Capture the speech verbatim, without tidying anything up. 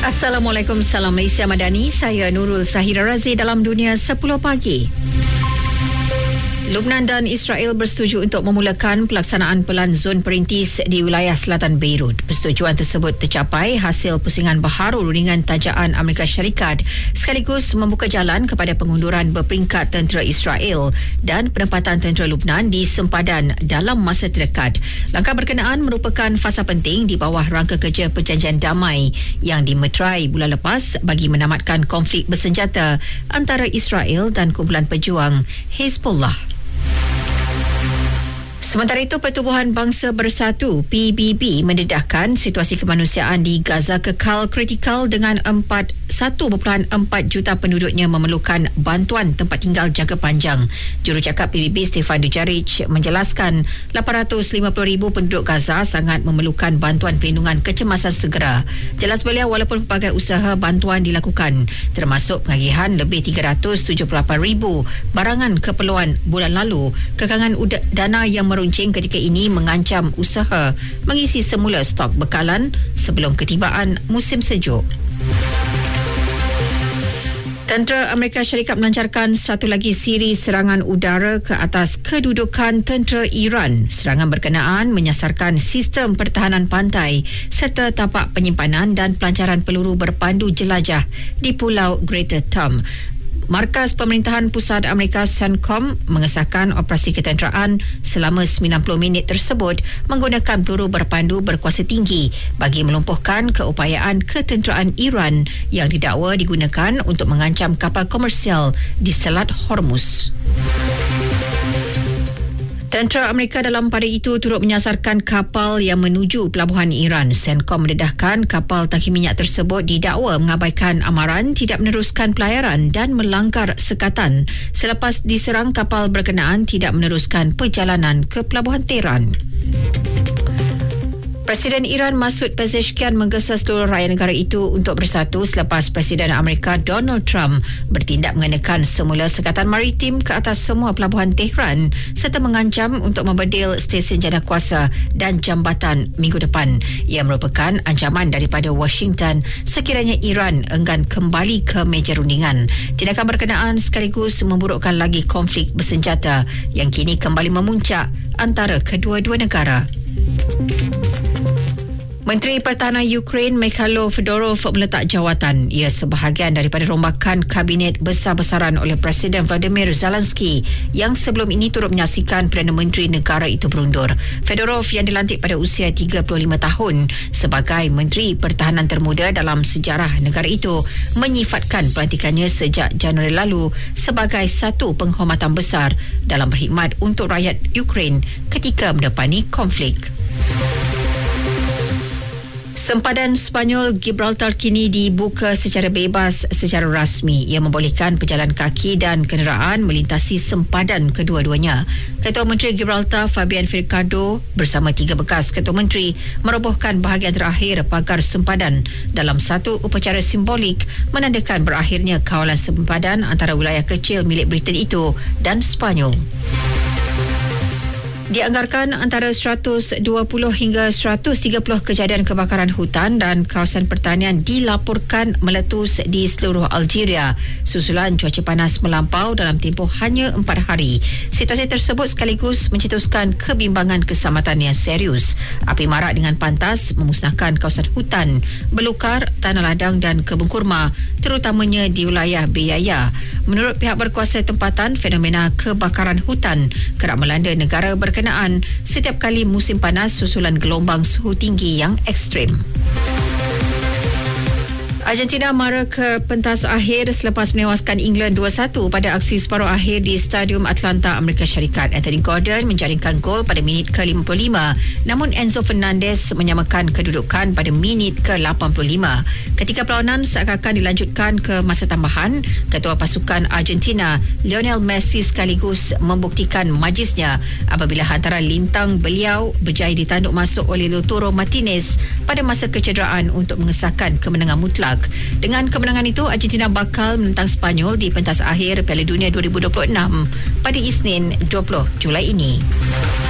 Assalamualaikum, salam Malaysia Madani. Saya Nurul Sahira Razi dalam Dunia sepuluh Pagi. Lubnan dan Israel bersetuju untuk memulakan pelaksanaan pelan zon perintis di wilayah selatan Beirut. Persetujuan tersebut tercapai hasil pusingan baharu rundingan tajaan Amerika Syarikat sekaligus membuka jalan kepada pengunduran berperingkat tentera Israel dan penempatan tentera Lubnan di sempadan dalam masa terdekat. Langkah berkenaan merupakan fasa penting di bawah rangka kerja perjanjian damai yang dimeterai bulan lepas bagi menamatkan konflik bersenjata antara Israel dan kumpulan pejuang Hezbollah. Sementara itu, Pertubuhan Bangsa Bersatu P B B mendedahkan situasi kemanusiaan di Gaza kekal kritikal dengan empat satu perpuluhan empat juta penduduknya memerlukan bantuan tempat tinggal jangka panjang. Jurucakap P B B Stefan Dujarric menjelaskan lapan ratus lima puluh ribu penduduk Gaza sangat memerlukan bantuan perlindungan kecemasan segera. Jelas beliau, walaupun pelbagai usaha bantuan dilakukan termasuk pengagihan lebih tiga ratus tujuh puluh lapan ribu barangan keperluan bulan lalu, kekangan dana yang meruncing ketika ini mengancam usaha mengisi semula stok bekalan sebelum ketibaan musim sejuk. Tentera Amerika Syarikat melancarkan satu lagi siri serangan udara ke atas kedudukan tentera Iran. Serangan berkenaan menyasarkan sistem pertahanan pantai serta tapak penyimpanan dan pelancaran peluru berpandu jelajah di Pulau Greater Tom. Markas Pemerintahan Pusat Amerika CENTCOM mengesahkan operasi ketenteraan selama sembilan puluh minit tersebut menggunakan peluru berpandu berkuasa tinggi bagi melumpuhkan keupayaan ketenteraan Iran yang didakwa digunakan untuk mengancam kapal komersial di Selat Hormuz. Tentera Amerika dalam pada itu turut menyasarkan kapal yang menuju pelabuhan Iran. CENTCOM mendedahkan kapal tangki minyak tersebut didakwa mengabaikan amaran, tidak meneruskan pelayaran dan melanggar sekatan selepas diserang kapal berkenaan tidak meneruskan perjalanan ke pelabuhan Tehran. Presiden Iran Masoud Pezeshkian menggesa seluruh rakyat negara itu untuk bersatu selepas Presiden Amerika Donald Trump bertindak mengenakan semula sekatan maritim ke atas semua pelabuhan Tehran serta mengancam untuk membedil stesen janakuasa dan jambatan minggu depan. Ia merupakan ancaman daripada Washington sekiranya Iran enggan kembali ke meja rundingan. Tindakan berkenaan sekaligus memburukkan lagi konflik bersenjata yang kini kembali memuncak antara kedua-dua negara. Menteri Pertahanan Ukraine Mikhailo Fedorov meletak jawatan. Ia sebahagian daripada rombakan kabinet besar-besaran oleh Presiden Vladimir Zelensky yang sebelum ini turut menyaksikan Perdana Menteri negara itu berundur. Fedorov yang dilantik pada usia tiga puluh lima tahun sebagai Menteri Pertahanan termuda dalam sejarah negara itu menyifatkan pelantikannya sejak Januari lalu sebagai satu penghormatan besar dalam berkhidmat untuk rakyat Ukraine ketika mendepani konflik. Sempadan Sepanyol Gibraltar kini dibuka secara bebas secara rasmi. Ia membolehkan pejalan kaki dan kenderaan melintasi sempadan kedua-duanya. Ketua Menteri Gibraltar Fabian Mercado bersama tiga bekas Ketua Menteri merobohkan bahagian terakhir pagar sempadan dalam satu upacara simbolik menandakan berakhirnya kawalan sempadan antara wilayah kecil milik Britain itu dan Sepanyol. Dianggarkan antara seratus dua puluh hingga seratus tiga puluh kejadian kebakaran hutan dan kawasan pertanian dilaporkan meletus di seluruh Algeria susulan cuaca panas melampau dalam tempoh hanya empat hari. Situasi tersebut sekaligus mencetuskan kebimbangan keselamatan yang serius. Api marak dengan pantas memusnahkan kawasan hutan, belukar, tanah ladang dan kebun kurma, terutamanya di wilayah Beyaya. Menurut pihak berkuasa tempatan, fenomena kebakaran hutan kerap melanda negara berkenaan setiap kali musim panas susulan gelombang suhu tinggi yang ekstrim. Argentina mara ke pentas akhir selepas menewaskan England dua satu pada aksi separuh akhir di Stadium Atlanta, Amerika Syarikat. Anthony Gordon menjaringkan gol pada minit ke lima puluh lima, namun Enzo Fernandez menyamakan kedudukan pada minit ke lapan puluh lima. Ketika perlawanan seakan-akan dilanjutkan ke masa tambahan, ketua pasukan Argentina Lionel Messi sekaligus membuktikan majisnya apabila hantaran lintang beliau berjaya ditanduk masuk oleh Lautaro Martinez pada masa kecederaan untuk mengesahkan kemenangan mutlak. Dengan kemenangan itu, Argentina bakal menentang Sepanyol di pentas akhir Piala Dunia dua ribu dua puluh enam pada Isnin dua puluh Julai ini.